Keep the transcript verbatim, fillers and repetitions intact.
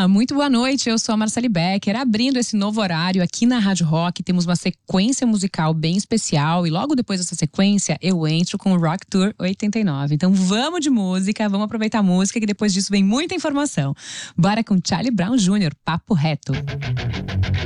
Olá, muito boa noite, eu sou a Marcele Becker, abrindo esse novo horário aqui na Rádio Rock, temos uma sequência musical bem especial e logo depois dessa sequência eu entro com o Rock Tour oitenta e nove. Então vamos de música, vamos aproveitar a música que depois disso vem muita informação. Bora com Charlie Brown Júnior, Papo Reto.